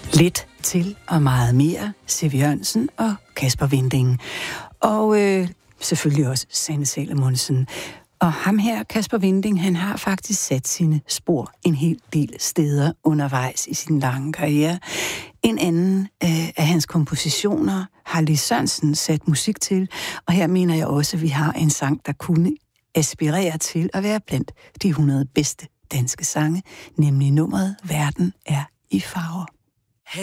Lidt til og meget mere, Siv Jørgensen og Kasper Winding. Og selvfølgelig også Sanne Salomonsen. Og ham her, Kasper Winding, han har faktisk sat sine spor en hel del steder undervejs i sin lange karriere. En anden af hans kompositioner har Lis Sørensen sat musik til, og her mener jeg også, at vi har en sang, der kunne aspirere til at være blandt de 100 bedste danske sange, nemlig nummeret Verden er i farver.